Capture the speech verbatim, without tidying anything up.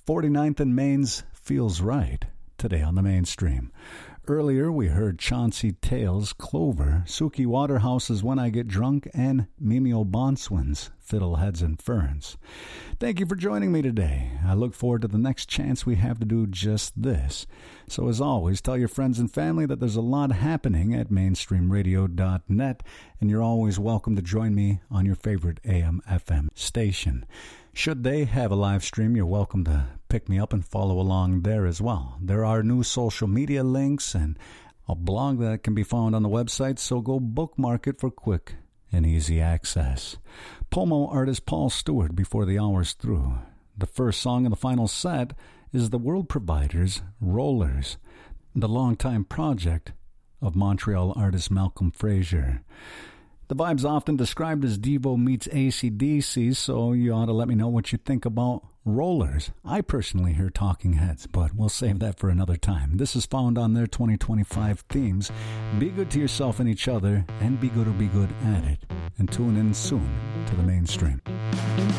forty-ninth and Maine's Feels Right, today on the Mainstream. Earlier, we heard Chauncey Tales' Clover, Suki Waterhouse's When I Get Drunk, and Mimeo Bonswin's Fiddleheads and Ferns. Thank you for joining me today. I look forward to the next chance we have to do just this. So as always, tell your friends and family that there's a lot happening at mainstream radio dot net, and you're always welcome to join me on your favorite A M F M station. Should they have a live stream, you're welcome to pick me up and follow along there as well. There are new social media links and a blog that can be found on the website, so go bookmark it for quick and easy access. Pomo artist Paul Stewart before the hour's through. The first song in the final set is the World Providers' Rollers, the longtime project of Montreal artist Malcolm Fraser. The vibe's often described as Devo meets A C D C, so you ought to let me know what you think about Rollers. I personally hear Talking Heads, but we'll save that for another time. This is found on their twenty twenty-five themes. Be good to yourself and each other, and be good or be good at it. And tune in soon to the Mainstream.